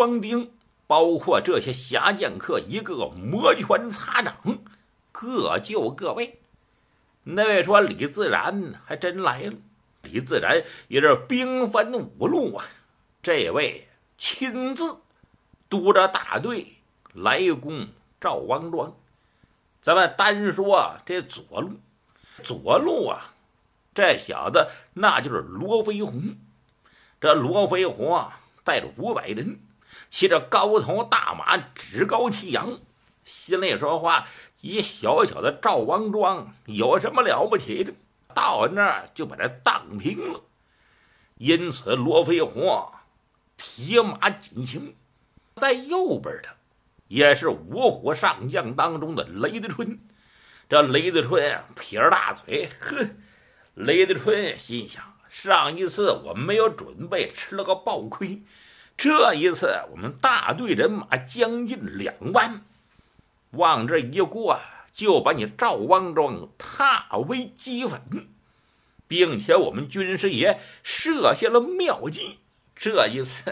庄丁，包括这些侠剑客，一个个摩拳擦掌，各就各位。那位说李自然还真来了，李自然也是兵分五路啊，这位亲自督着大队来攻赵王庄。咱们单说这左路啊，这小子那就是罗飞鸿。这罗飞鸿啊，带着500人，骑着高头大马，趾高气扬，心里说话，一小小的赵王庄有什么了不起的，到那儿就把它荡平了。因此罗飞鸿铁马紧行，在右边的也是五虎上将当中的雷德春。这雷德春撇着大嘴，雷德春心想，上一次我们没有准备，吃了个暴亏，这一次我们大队人马将近2万，往这一过，就把你赵王庄踏为齑粉，并且我们军师爷设下了妙计，这一次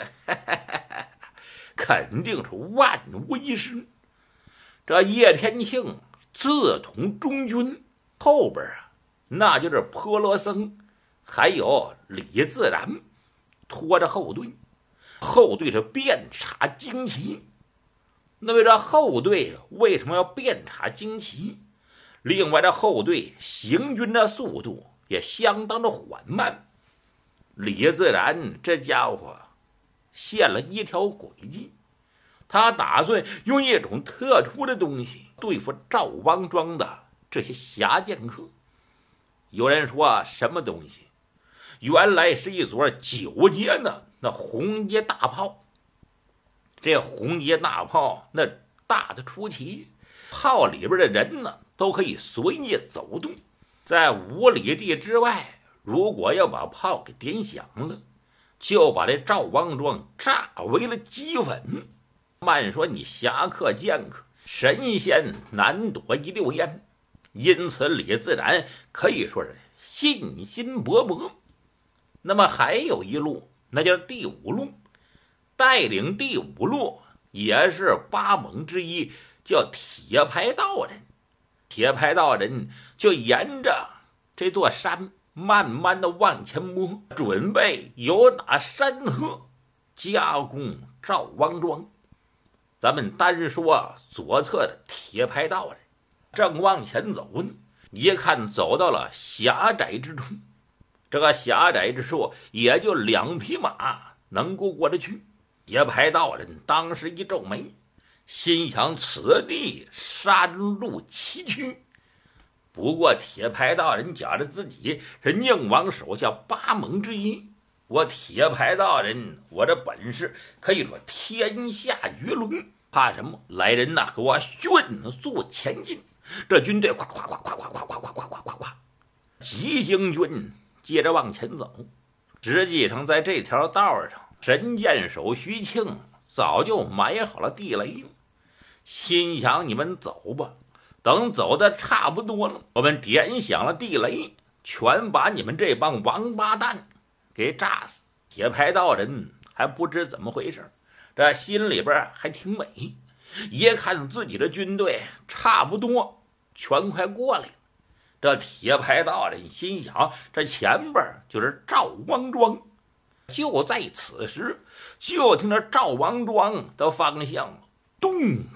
肯定是万无一失。这叶天庆自统中军，后边那就是坡罗僧还有李自然拖着后队，后队是遍插旌旗。那么这后队为什么要遍插旌旗？另外这后队行军的速度也相当的缓慢。李自然这家伙现了一条诡计，他打算用一种特殊的东西对付赵王庄的这些侠剑客。有人说什么东西？原来是一座9节的那红节大炮。这红节大炮那大的出奇，炮里边的人呢都可以随意走动，在5里地之外，如果要把炮给点响了，就把这赵王庄炸为了齑粉。慢说你侠客剑客，神仙难躲一溜烟。因此李自然可以说是信心勃勃。那么还有一路，那就是第5路，带领第5路也是8猛之一，叫铁牌道人。铁牌道人就沿着这座山慢慢的往前摸，准备由打山河加攻赵王庄。咱们单说左侧的铁牌道人正往前走呢，一看走到了狭窄之处，这个狭窄之处也就2匹马能够过得去。铁牌道人当时一皱眉，心想此地山路崎岖。不过铁牌道人觉着自己是宁王手下8猛之一，我铁牌道人我这本事可以说天下鱼龙，怕什么？来人呐，给我迅速前进！这军队咵咵咵咵咵咵咵咵咵咵咵，急行军接着往前走。实际上在这条道上，神箭手徐庆早就埋好了地雷了，心想你们走吧，等走的差不多了，我们点响了地雷，全把你们这帮王八蛋给炸死。铁牌道人还不知怎么回事，这心里边还挺美，一看自己的军队差不多全快过来了，这铁牌道人心想这前边就是赵王庄。就在此时，就听着赵王庄的方向咚，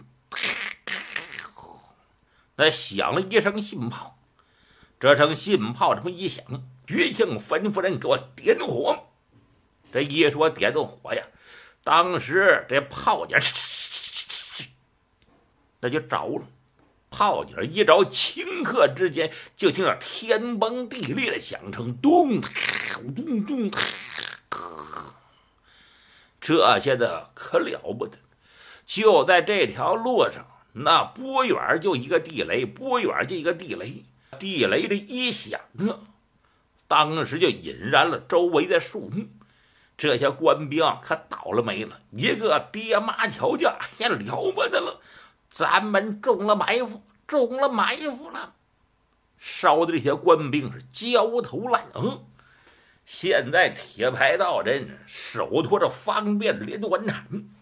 那响了一声信炮。这声信炮这么一响，徐庆吩咐人给我点火。这一说点火呀，当时这炮点那就着了。炮点一着，顷刻之间就听到天崩地裂的响声，咚咚咚。这些的可了不得，就在这条路上，那不远就一个地雷，不远就一个地雷。地雷这一响啊，当时就引燃了周围的树木。这些官兵可倒了霉了，一个爹妈瞧叫，也了不得了，咱们中了埋伏，中了埋伏了。烧的这些官兵是焦头烂额。现在铁牌道人手托着方便连环铲，